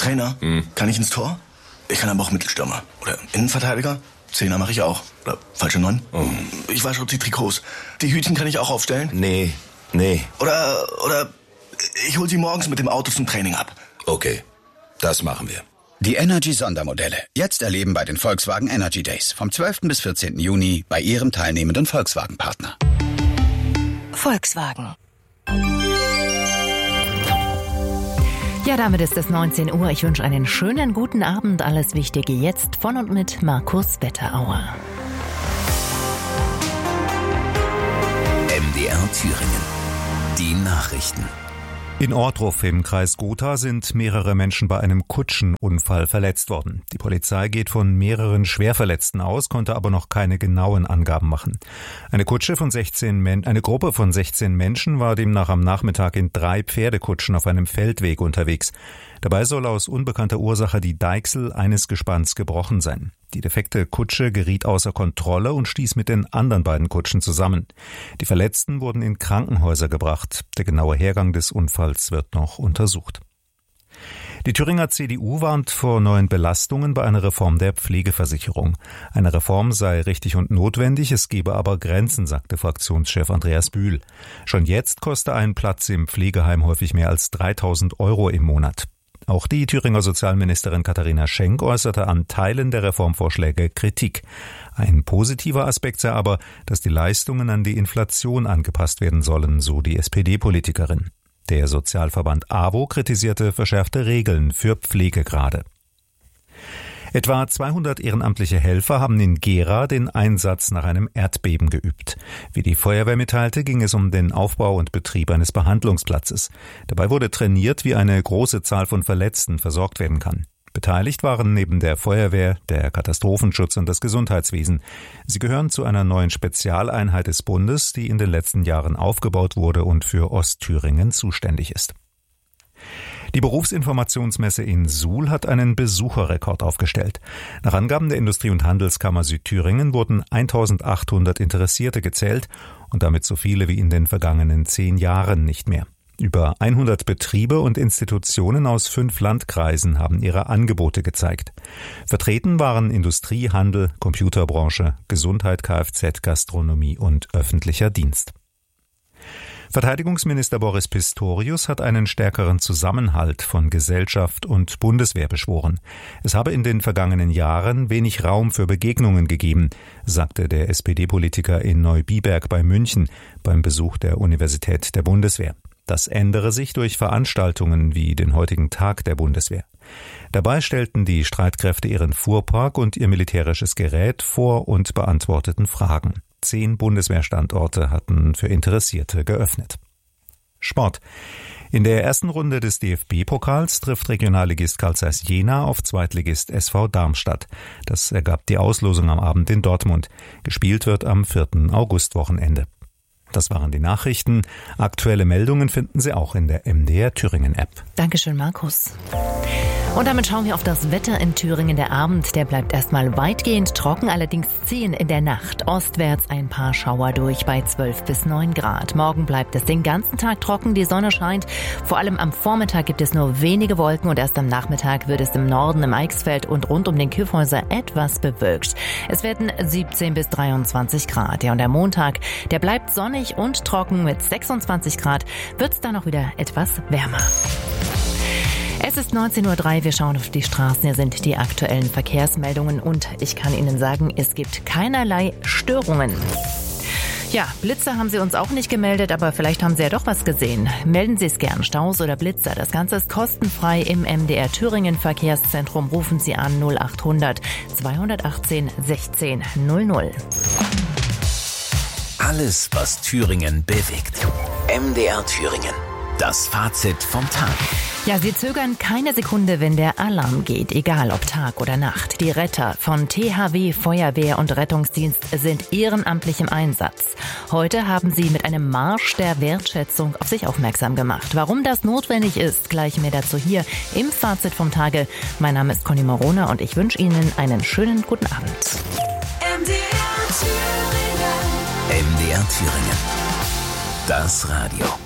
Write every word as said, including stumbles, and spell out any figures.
Trainer, hm. kann ich ins Tor? Ich kann aber auch Mittelstürmer. Oder Innenverteidiger. Zehner mache ich auch. Oder falsche Neun. Oh. Ich wasche die Trikots. Die Hütchen kann ich auch aufstellen. Nee, nee. Oder, oder ich hol sie morgens mit dem Auto zum Training ab. Okay, das machen wir. Die Energy-Sondermodelle. Jetzt erleben bei den Volkswagen Energy Days. Vom zwölften bis vierzehnten Juni bei Ihrem teilnehmenden Volkswagen-Partner. Volkswagen. Ja, damit ist es neunzehn Uhr. Ich wünsche einen schönen guten Abend. Alles Wichtige jetzt von und mit Markus Wetterauer. M D R Thüringen. Die Nachrichten. In Ohrdruf im Kreis Gotha sind mehrere Menschen bei einem Kutschenunfall verletzt worden. Die Polizei geht von mehreren Schwerverletzten aus, konnte aber noch keine genauen Angaben machen. Eine Kutsche von sechzehn Men- eine Gruppe von sechzehn Menschen war demnach am Nachmittag in drei Pferdekutschen auf einem Feldweg unterwegs. Dabei soll aus unbekannter Ursache die Deichsel eines Gespanns gebrochen sein. Die defekte Kutsche geriet außer Kontrolle und stieß mit den anderen beiden Kutschen zusammen. Die Verletzten wurden in Krankenhäuser gebracht. Der genaue Hergang des Unfalls wird noch untersucht. Die Thüringer C D U warnt vor neuen Belastungen bei einer Reform der Pflegeversicherung. Eine Reform sei richtig und notwendig, es gebe aber Grenzen, sagte Fraktionschef Andreas Bühl. Schon jetzt koste ein Platz im Pflegeheim häufig mehr als dreitausend Euro im Monat. Auch die Thüringer Sozialministerin Katharina Schenk äußerte an Teilen der Reformvorschläge Kritik. Ein positiver Aspekt sei aber, dass die Leistungen an die Inflation angepasst werden sollen, so die S P D-Politikerin. Der Sozialverband A W O kritisierte verschärfte Regeln für Pflegegrade. Etwa zweihundert ehrenamtliche Helfer haben in Gera den Einsatz nach einem Erdbeben geübt. Wie die Feuerwehr mitteilte, ging es um den Aufbau und Betrieb eines Behandlungsplatzes. Dabei wurde trainiert, wie eine große Zahl von Verletzten versorgt werden kann. Beteiligt waren neben der Feuerwehr, der Katastrophenschutz und das Gesundheitswesen. Sie gehören zu einer neuen Spezialeinheit des Bundes, die in den letzten Jahren aufgebaut wurde und für Ostthüringen zuständig ist. Die Berufsinformationsmesse in Suhl hat einen Besucherrekord aufgestellt. Nach Angaben der Industrie- und Handelskammer Südthüringen wurden eintausendachthundert Interessierte gezählt und damit so viele wie in den vergangenen zehn Jahren nicht mehr. Über hundert Betriebe und Institutionen aus fünf Landkreisen haben ihre Angebote gezeigt. Vertreten waren Industrie, Handel, Computerbranche, Gesundheit, Kfz, Gastronomie und öffentlicher Dienst. Verteidigungsminister Boris Pistorius hat einen stärkeren Zusammenhalt von Gesellschaft und Bundeswehr beschworen. Es habe in den vergangenen Jahren wenig Raum für Begegnungen gegeben, sagte der S P D-Politiker in Neubiberg bei München beim Besuch der Universität der Bundeswehr. Das ändere sich durch Veranstaltungen wie den heutigen Tag der Bundeswehr. Dabei stellten die Streitkräfte ihren Fuhrpark und ihr militärisches Gerät vor und beantworteten Fragen. Zehn Bundeswehrstandorte hatten für Interessierte geöffnet. Sport. In der ersten Runde des D F B-Pokals trifft Regionalligist Carl Zeiss Jena auf Zweitligist S V Darmstadt. Das ergab die Auslosung am Abend in Dortmund. Gespielt wird am vierten August-Wochenende. Das waren die Nachrichten. Aktuelle Meldungen finden Sie auch in der M D R Thüringen-App. Dankeschön, Markus. Und damit schauen wir auf das Wetter in Thüringen. Der Abend, der bleibt erstmal weitgehend trocken, allerdings ziehen in der Nacht ostwärts ein paar Schauer durch bei zwölf bis neun Grad. Morgen bleibt es den ganzen Tag trocken, die Sonne scheint. Vor allem am Vormittag gibt es nur wenige Wolken und erst am Nachmittag wird es im Norden, im Eichsfeld und rund um den Kyffhäuser etwas bewölkt. Es werden siebzehn bis dreiundzwanzig Grad. Ja, und der Montag, der bleibt sonnig und trocken. Mit sechsundzwanzig Grad wird es dann auch wieder etwas wärmer. Es ist neunzehn Uhr drei, wir schauen auf die Straßen. Hier sind die aktuellen Verkehrsmeldungen und ich kann Ihnen sagen, es gibt keinerlei Störungen. Ja, Blitze haben Sie uns auch nicht gemeldet, aber vielleicht haben Sie ja doch was gesehen. Melden Sie es gern, Staus oder Blitzer. Das Ganze ist kostenfrei im M D R Thüringen Verkehrszentrum. Rufen Sie an null achthundert zweihundertachtzehn sechzehn null null. Alles, was Thüringen bewegt. M D R Thüringen. Das Fazit vom Tag. Ja, Sie zögern keine Sekunde, wenn der Alarm geht, egal ob Tag oder Nacht. Die Retter von T H W, Feuerwehr und Rettungsdienst sind ehrenamtlich im Einsatz. Heute haben sie mit einem Marsch der Wertschätzung auf sich aufmerksam gemacht. Warum das notwendig ist, gleich mehr dazu hier im Fazit vom Tage. Mein Name ist Conny Morona und ich wünsche Ihnen einen schönen guten Abend. M D R Thüringen. M D R Thüringen. Das Radio.